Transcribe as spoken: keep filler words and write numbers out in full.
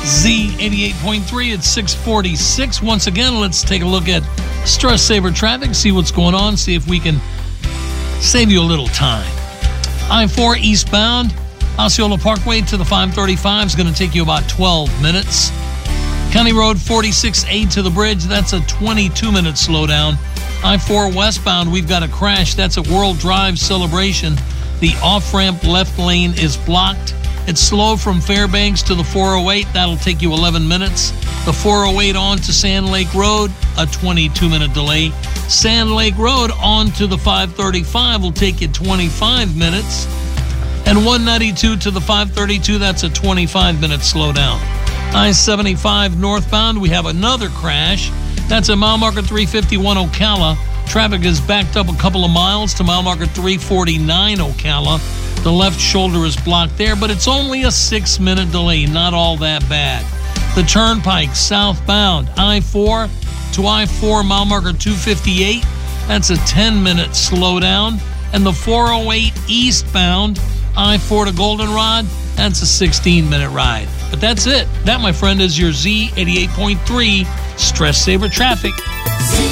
Z eighty-eight point three at six forty-six. Once again, let's take a look at Stress Saver traffic, see what's going on, see if we can save you a little time. I four eastbound, Osceola Parkway to the five thirty-five is going to take you about twelve minutes. County Road forty-six A to the bridge, that's a twenty-two minute slowdown. I four westbound, we've got a crash. That's a World Drive celebration. The off-ramp left lane is blocked. It's slow from Fairbanks to the four oh eight. That'll take you eleven minutes. The four oh eight on to Sand Lake Road, a twenty-two minute delay. Sand Lake Road on to the five thirty-five will take you twenty-five minutes. And one ninety-two to the five thirty-two, that's a twenty-five minute slowdown. I seventy-five northbound, we have another crash. That's at mile marker three fifty-one Ocala. Traffic is backed up a couple of miles to mile marker three forty-nine Ocala. The left shoulder is blocked there, but it's only a six minute delay, not all that bad. The Turnpike southbound, I four to I four mile marker two fifty-eight. That's a ten minute slowdown. And the four oh eight eastbound, I four to Goldenrod, that's a sixteen minute ride. But that's it. That, my friend, is your Z eighty-eight point three Stress Saver traffic.